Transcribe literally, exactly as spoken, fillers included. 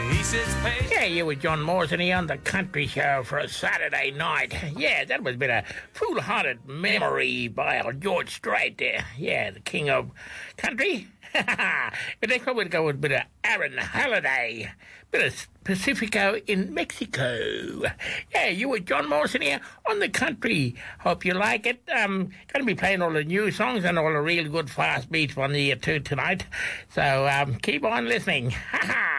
He sits patient. Yeah, you were John Morrison here on the Country Show for a Saturday night. Yeah, that was a bit of foolhardy memory by old George Strait there. Yeah, the king of country. But next one we'll go with a bit of Aaron Halliday. Bit of Pacifico in Mexico. Yeah, you were John Morrison here on the Country. Hope you like it. Um, going to be playing all the new songs and all the real good fast beats on the year too tonight. So um, keep on listening. Ha ha.